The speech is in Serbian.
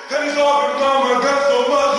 and he's talking about my gun so much.